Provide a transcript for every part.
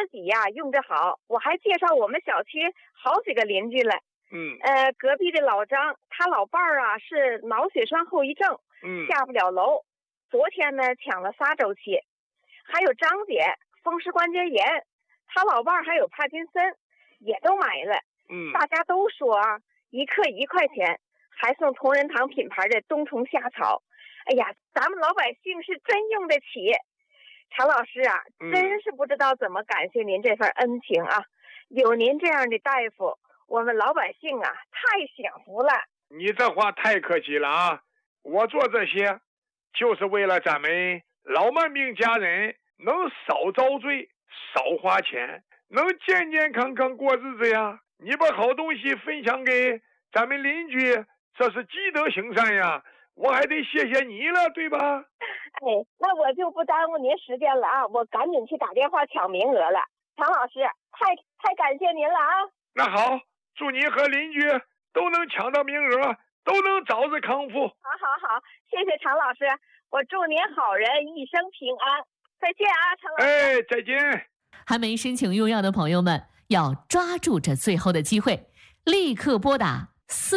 自己呀用着好，我还介绍我们小区好几个邻居了。隔壁的老张，他老伴儿啊是脑血栓后遗症，下不了楼。昨天呢抢了3周期。还有张姐，风湿关节炎，他老伴儿还有帕金森，也都买了。大家都说啊，1克1块钱，还送同仁堂品牌的冬虫夏草。哎呀，咱们老百姓是真用得起。常老师啊，真是不知道怎么感谢您这份恩情啊！有您这样的大夫，我们老百姓啊太享福了。 你这话太客气了啊！我做这些就是为了咱们老慢病家人能少遭罪、少花钱，能健健康康过日子呀。你把好东西分享给咱们邻居，这是积德行善呀，我还得谢谢你了，对吧？ 那我就不耽误您时间了啊，我赶紧去打电话抢名额了。常老师，太感谢您了啊！ 那好，祝你和邻居都能抢到名额，都能早日康复。 好，谢谢常老师，我祝您好人一生平安。再见啊，常老师。 再见。 还没申请用药的朋友们，要抓住这最后的机会，立刻拨打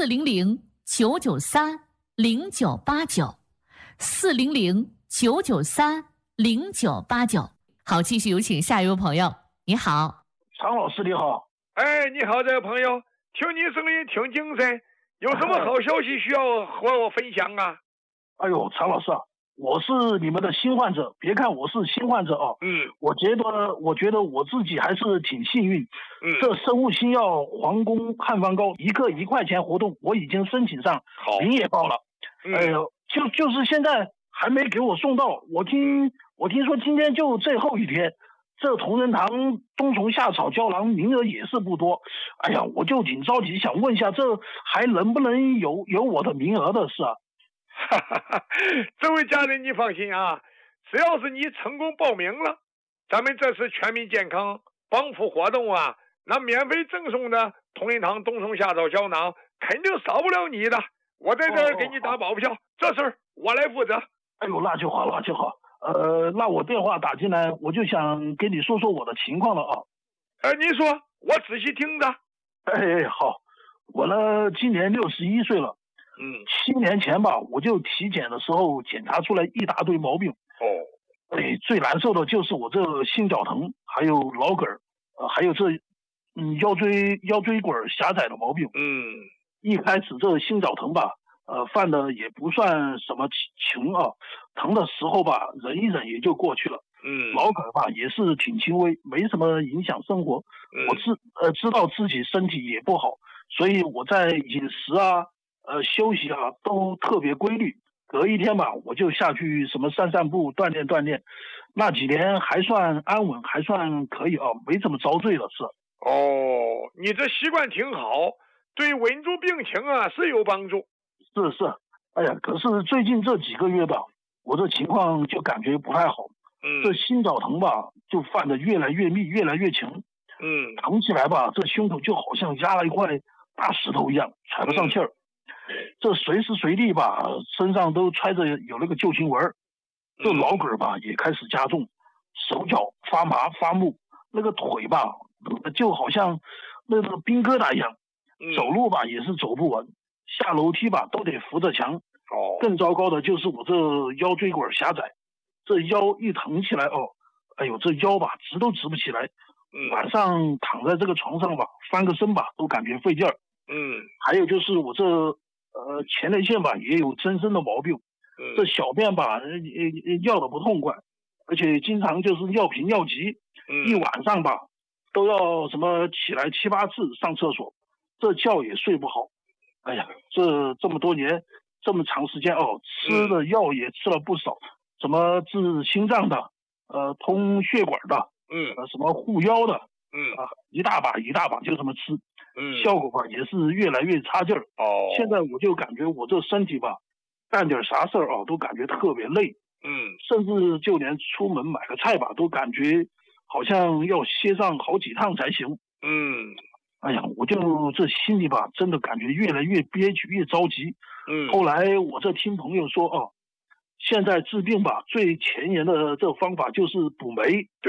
400-993-0989，400-993-0989。好，继续有请下一位朋友。你好， 常老师你好。 你好，这位朋友，听你声音挺精神，有什么好消息需要和我分享啊？ 哎呦，常老师啊，我是你们的新患者，别看我是新患者啊，我觉得我自己还是挺幸运。这生物新药皇宫汉方膏1克1块钱活动，我已经申请上，名也报了。就是现在还没给我送到，我听说今天就最后一天。这同仁堂冬虫夏草胶囊名额也是不多，哎呀，我就挺着急，想问一下，这还能不能有我的名额的事啊？ 这位家人你放心啊，只要是你成功报名了，咱们这次全民健康帮扶活动啊，那免费赠送的同仁堂冬虫夏草胶囊肯定少不了你的，我在这儿给你打保票，这事儿我来负责。 哎呦，那就好。那我电话打进来，我就想跟你说说我的情况了啊。 你说，我仔细听着。 好，我呢今年61岁了。7年前吧，我就体检的时候检查出来一大堆毛病。最难受的就是我这心绞疼，还有脑梗还有这腰椎管狭窄的毛病。一开始这心绞疼吧，犯的也不算什么情啊，疼的时候吧，忍一忍也就过去了。脑梗吧也是挺轻微，没什么影响生活。我知道自己身体也不好，所以我在饮食啊、休息啊都特别规律。隔一天吧，我就下去什么散步、锻炼。那几年还算安稳，还算可以啊，没怎么遭罪了是。 你这习惯挺好，对稳住病情啊是有帮助。 是，哎呀，可是最近这几个月吧，我这情况就感觉不太好。这心绞疼吧，就犯得越来越密，越来越强。疼起来吧，这胸口就好像压了一块大石头一样，喘不上气儿。这随时随地吧，身上都揣着有那个救心丸。这脑梗吧也开始加重，手脚发麻发木，那个腿吧就好像那个冰疙瘩一样，走路吧也是走不稳，下楼梯吧都得扶着墙。更糟糕的就是我这腰椎管狭窄，这腰一疼起来哎呦，这腰吧直都直不起来。晚上躺在这个床上吧，翻个身吧都感觉费劲儿。还有就是我这前列腺吧也有增生的毛病。这小便吧尿的不痛快，而且经常就是尿频尿急。一晚上吧都要什么起来7、8次上厕所，这觉也睡不好。哎呀，这么多年这么长时间吃的药也吃了不少，什么治心脏的通血管的什么护腰的一大把就这么吃。效果吧也是越来越差劲儿。现在我就感觉我这身体吧干点啥事儿都感觉特别累。甚至就连出门买个菜吧都感觉好像要歇上好几趟才行。哎呀，我就这心里吧真的感觉越来越憋屈，越着急。后来我这听朋友说现在治病吧最前沿的这方法就是补酶。 对，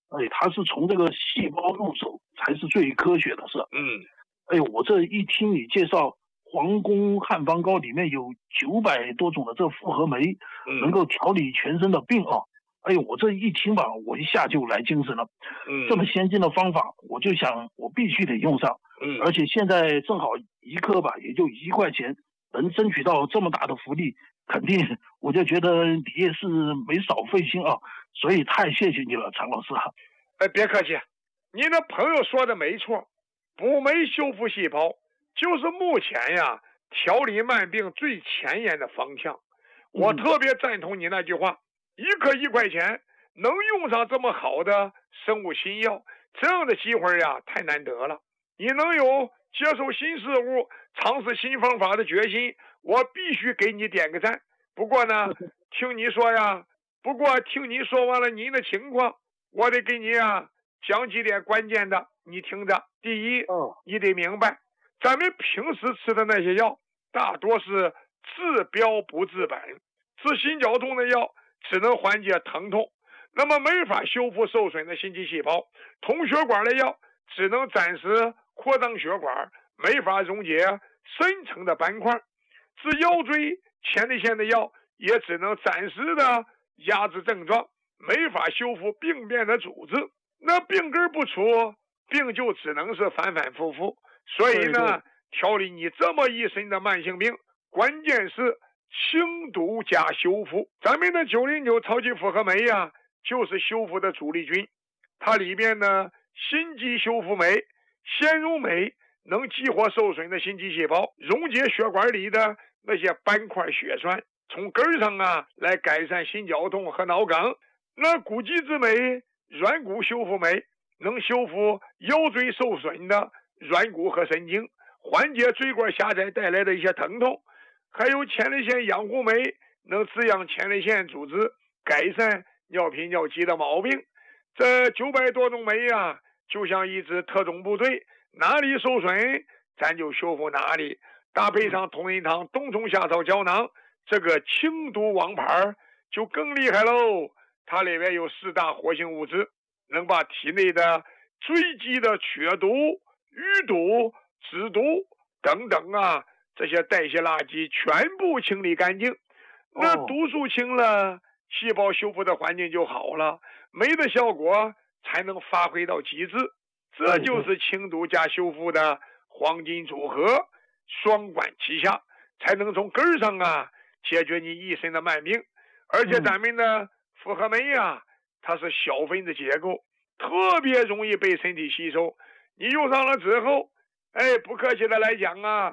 它是从这个细胞入手才是最科学的事。我这一听你介绍皇宫汉方膏里面有900多种的这复合酶，能够调理全身的病啊。我这一听吧，我一下就来精神了。这么先进的方法，我就想我必须得用上。而且现在正好一颗吧，也就1块钱，能争取到这么大的福利，肯定我就觉得你也是没少费心啊。所以太谢谢你了，常老师啊。 别客气，你的朋友说的没错，补酶修复细胞就是目前呀调理慢病最前沿的方向。我特别赞同你那句话，一颗1块钱能用上这么好的生物新药，这样的机会呀太难得了。你能有接受新事物、尝试新方法的决心，我必须给你点个赞。不过听你说完了您的情况，我得给你讲几点关键的，你听着。第一，你得明白，咱们平时吃的那些药大多是治标不治本，治心绞痛的药只能缓解疼痛，那么没法修复受损的心肌细胞；通血管的药只能暂时扩张血管，没法溶解深层的斑块；治腰椎前列腺的药也只能暂时的压制症状，没法修复病变的组织。那病根不除，病就只能是反反复复。所以调理你这么一身的慢性病，关键是清毒加修复。咱们的909超级复合酶呀，就是修复的主力军。它里边的心肌修复酶纤溶酶能激活受损的心肌细胞，溶解血管里的那些斑块血栓，从根上来改善心绞痛和脑梗。那骨基质酶软骨修复酶能修复腰椎受损的软骨和神经，缓解椎管狭窄带来的一些疼痛。还有前列腺养护酶能滋养前列腺组织，改善尿频尿急的毛病。这900多种酶就像一支特种部队，哪里受损咱就修复哪里。搭配上同仁堂冬虫夏草胶囊，这个清毒王牌就更厉害喽。它里面有4大活性物质，能把体内的堆积的血毒、淤毒、脂毒等等这些代谢垃圾全部清理干净。那毒素清了，细胞修复的环境就好了，酶的效果才能发挥到极致。这就是清毒加修复的黄金组合，双管齐下，才能从根上解决你一身的慢病。而且咱们的复合酶它是小分子结构，特别容易被身体吸收。你用上了之后，不客气的来讲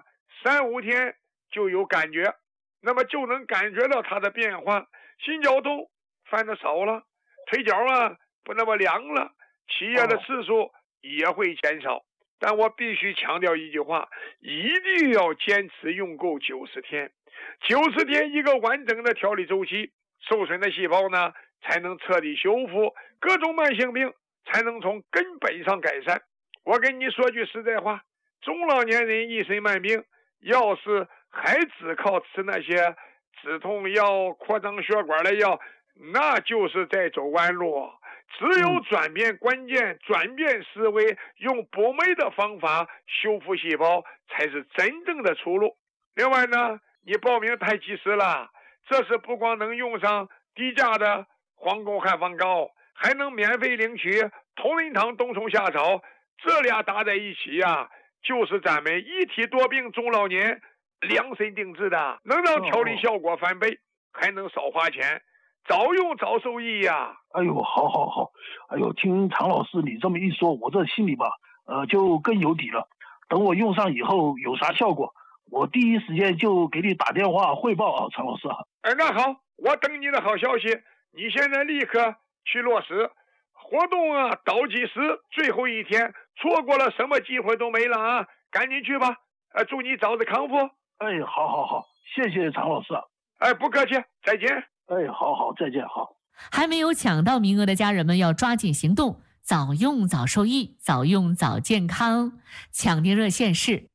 3-5天就有感觉，那么就能感觉到它的变化。心绞痛犯的少了，腿脚不那么凉了，起夜的次数也会减少。但我必须强调一句话，一定要坚持用够90天。90天一个完整的调理周期，受损的细胞才能彻底修复，各种慢性病才能从根本上改善。我跟你说句实在话，中老年人一身慢病，要是还只靠吃那些止痛药、扩张血管的药，那就是在走弯路。只有转变观念，转变思维，用补酶的方法修复细胞，才是真正的出路。另外你报名太及时了，这是不光能用上低价的皇宫汉方膏，还能免费领取同仁堂冬虫夏草，这俩搭在一起就是咱们一体多病中老年量身定制的，能让调理效果翻倍，还能少花钱，早用早受益呀。 好，听常老师你这么一说，我这心里吧就更有底了。等我用上以后有啥效果，我第一时间就给你打电话汇报常老师。 那好，我等你的好消息。你现在立刻去落实活动倒计时最后一天，错过了什么机会都没了赶紧去吧。祝你早日康复。 好，谢谢常老师。 不客气，再见。 好，再见。好。 还没有抢到名额的家人们要抓紧行动，早用早受益，早用早健康。抢订热线是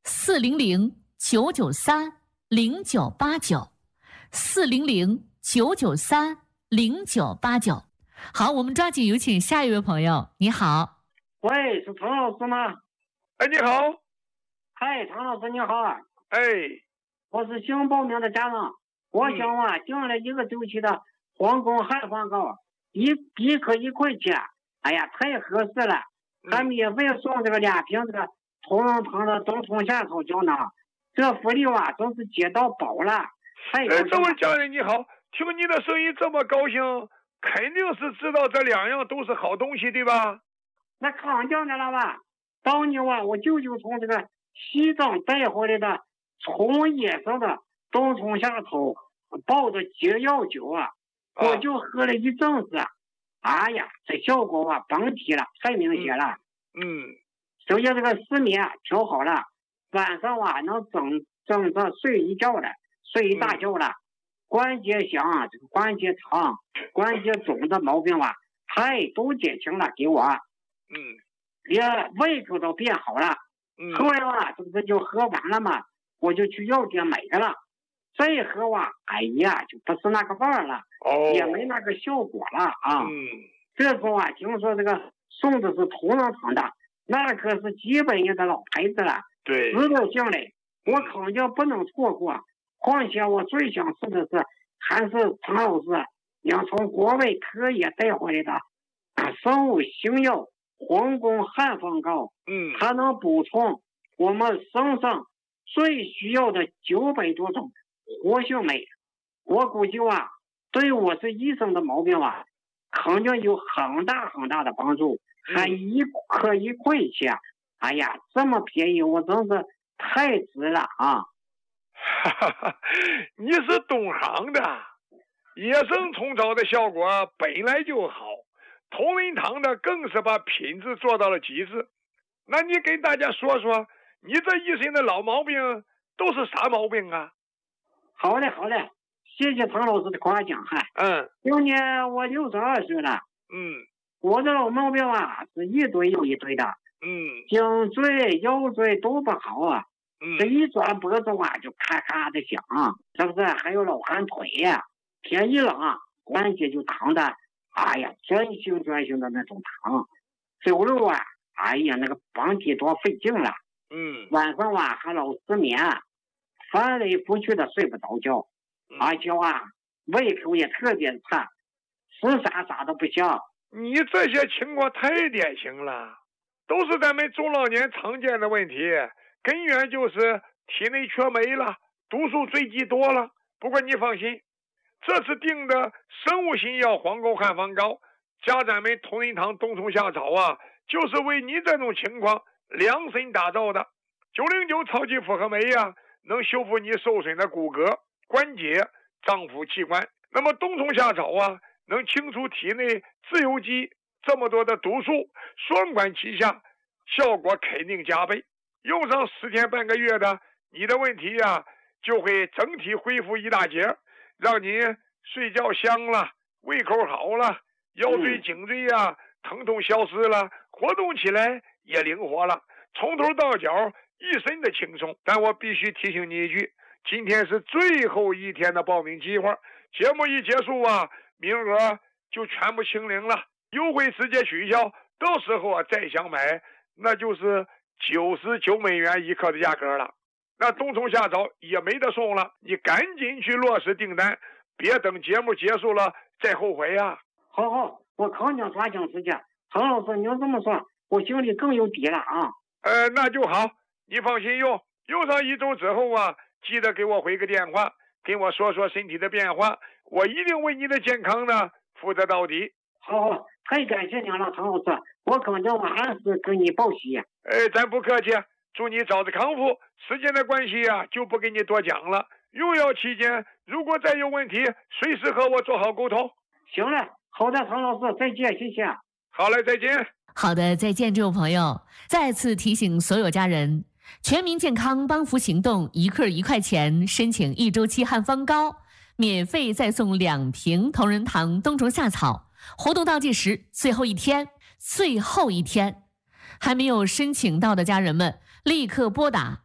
400-993-0989，400-993-0989。 好，我们抓紧有请下一位朋友。你好。 喂，是唐老师吗？ 哎，你好。 嗨，唐老师你好啊。 哎， 我是新报名的家长，我想啊，订了1个周期的皇宫汉方膏，一颗1块钱，哎呀，太合适了，还免费送这个2瓶这个同仁堂的冬虫夏草胶囊，这福利啊真是接到宝了。 这位家人你好，听你的声音这么高兴，肯定是知道这2样都是好东西，对吧？ 那肯定的了吧？当年啊，我舅舅从这个西藏带回来的纯野生的冬虫夏草泡的解药酒啊，我就喝了一阵子，哎呀，这效果啊甭提了，太明显了。首先这个失眠调好了，晚上啊能整着睡一觉了，睡一大觉了。关节响，这个关节疼、关节肿的毛病啊，都减轻了，给我。连胃口都变好了。后来啊，这不就喝完了嘛，我就去药店买的了。再喝啊，哎呀，就不是那个味儿了，也没那个效果了啊。这时候啊，听说这个送的是同仁堂的，那可是几百年的老牌子了。 对， 指导性嘞，我肯定不能错过。况且我最想吃的是，还是唐老师要从国外特意带回来的生物新药皇宫汉方膏。它能补充我们身上最需要的900多种活性酶。我估计啊，对我是医生的毛病啊，肯定有很大很大的帮助。还1颗1块钱，哎呀，这么便宜，我真是太值了啊！ 你是懂行的，野生虫草的效果本来就好，同仁堂的更是把品质做到了极致。那你给大家说说，你这一身的老毛病都是啥毛病啊？ 好嘞，谢谢唐老师的夸奖哈。今年我62岁了。我这老毛病啊是一堆又一堆的。颈椎、腰椎都不好啊。这一转脖子啊就咔咔的响，是不是？还有老寒腿呀，天一冷啊，关节就疼的，哎呀，钻心的那种疼。走路啊，哎呀，那个绑体多费劲了。晚上啊还老失眠，翻来覆去的睡不着觉，而且啊胃口也特别差，吃啥都不香。 你这些情况太典型了，都是咱们中老年常见的问题，根源就是体内缺酶了，毒素堆积多了。不过你放心，这次订的生物新药皇宫汉方膏加咱们同仁堂冬虫夏草啊，就是为你这种情况量身打造的。909超级复合酶啊，能修复你受损的骨骼、关节、脏腑器官。那么冬虫夏草啊，能清除体内自由基这么多的毒素，双管齐下，效果肯定加倍。用上10天半个月的，你的问题啊就会整体恢复一大截，让你睡觉香了，胃口好了，腰椎颈椎啊疼痛消失了，活动起来也灵活了，从头到脚一身的轻松。但我必须提醒你一句，今天是最后一天的报名计划，节目一结束啊，名额就全部清零了，优惠直接取消，到时候啊再想买，那就是99美元1克的价格了。那冬虫夏草也没得送了，你赶紧去落实订单，别等节目结束了再后悔呀。 好，我肯定抓紧时间。唐老师，您这么说，我心里更有底了啊。 那就好，你放心用上1周之后啊，记得给我回个电话，跟我说说身体的变化，我一定为你的健康呢负责到底。 好，太感谢您了，唐老师，我肯定按时跟你报喜。 咱不客气，祝你早日康复。时间的关系啊，就不给你多讲了。用药期间如果再有问题，随时和我做好沟通。 行了，好的，唐老师，再见，谢谢。 好嘞，再见。 好的，再见，这位朋友。再次提醒所有家人，全民健康帮扶行动1克1块钱，申请1周期汉方膏，免费再送2瓶同仁堂冬虫夏草。活动倒计时最后一天，还没有申请到的家人们，立刻拨打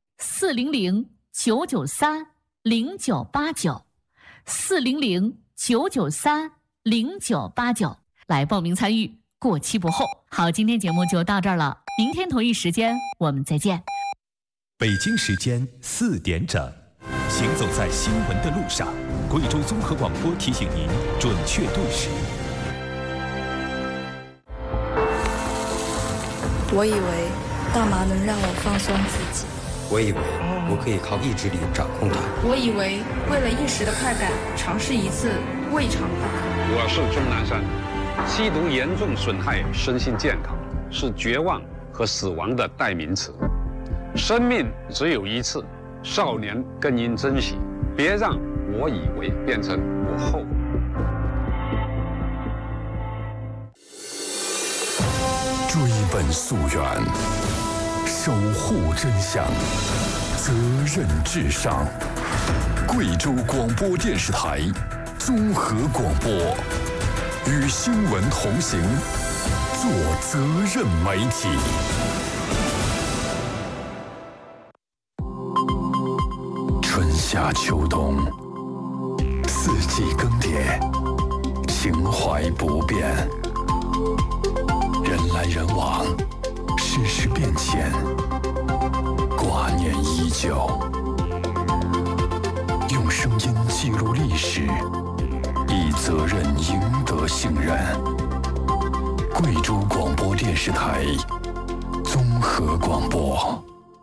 400-993-0989，400-993-0989。 来报名参与，过期不候。好，今天节目就到这儿了，明天同一时间我们再见。 北京时间4点整，行走在新闻的路上，贵州综合广播提醒您准确对时。 我以为大麻能让我放松自己， 我以为我可以靠意志力掌控它， 我以为为了一时的快感，尝试一次未尝不可。 我是钟南山，吸毒严重损害身心健康，是绝望和死亡的代名词。生命只有一次，少年更应珍惜，别让我以为变成我后悔。 追本溯源，守护真相，责任至上。贵州广播电视台综合广播，与新闻同行，做责任媒体。春夏秋冬，四季更迭，情怀不变。人来人往，世事变迁，挂念依旧。用声音记录历史，以责任赢得信任。贵州广播电视台综合广播。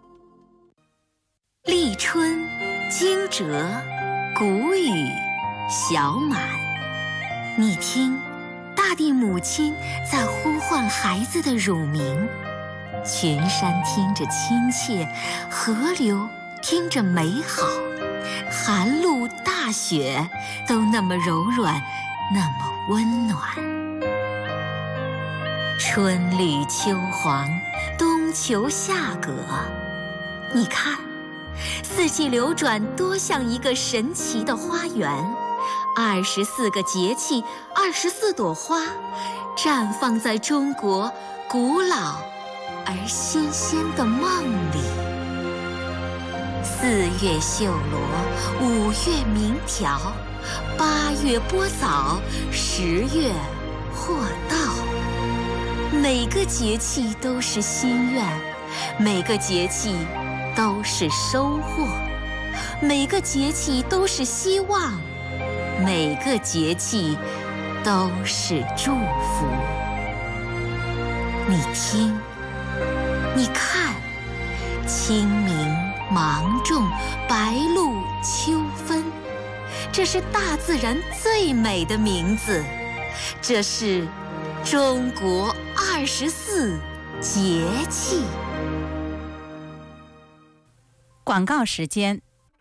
立春，惊蛰，谷雨，小满。你听，大地母亲在呼唤孩子的乳名，群山听着亲切，河流听着美好，寒露大雪都那么柔软，那么温暖。春绿秋黄，冬秋夏葛，你看，四季流转多像一个神奇的花园，24个节气，24朵花，绽放在中国古老而新鲜的梦里。4月绣罗，5月鸣条，8月播枣，10月获稻。每个节气都是心愿，每个节气都是收获，每个节气都是希望，每个节气都是祝福。你听，你看，清明、芒种、白露、秋分，这是大自然最美的名字，这是中国24节气。 广告时间。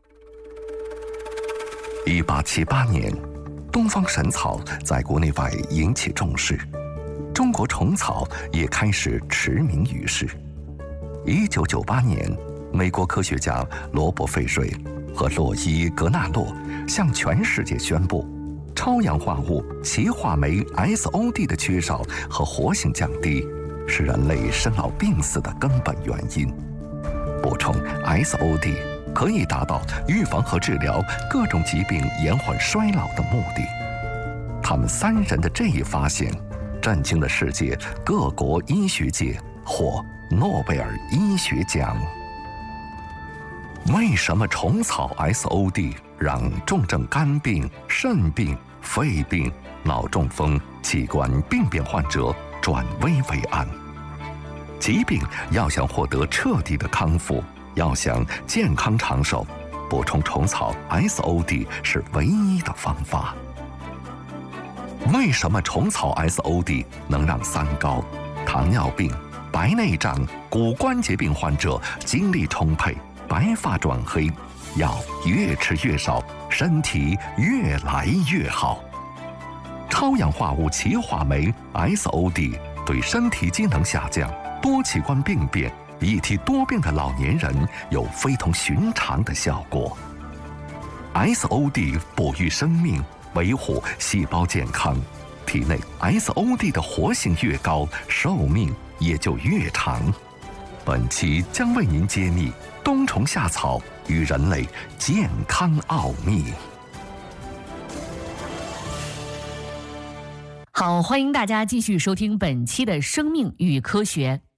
1878年，东方神草在国内外引起重视，中国虫草也开始驰名于世。1998年，美国科学家罗伯·费瑞和洛伊·格纳洛向全世界宣布，超氧化物歧化酶 SOD 的缺少和活性降低是人类生老病死的根本原因。补充 SOD 可以达到预防和治疗各种疾病延缓衰老的目的。他们3人的这一发现震惊了世界各国医学界，获诺贝尔医学奖。为什么虫草 SOD 让重症肝病、肾病、肺病、脑中风、器官病变患者转危为安？疾病要想获得彻底的康复，要想健康长寿，补充虫草 SOD 是唯一的方法。为什么虫草 SOD 能让三高、糖尿病、白内障、骨关节病患者精力充沛、白发转黑，药越吃越少，身体越来越好？超氧化物歧化酶 SOD 对身体机能下降、多器官病变、一体多病的老年人有非同寻常的效果。SOD 哺育生命，维护细胞健康，体内 SOD 的活性越高，寿命也就越长。本期将为您揭秘冬虫夏草与人类健康奥秘。 好，欢迎大家继续收听本期的《生命与科学》。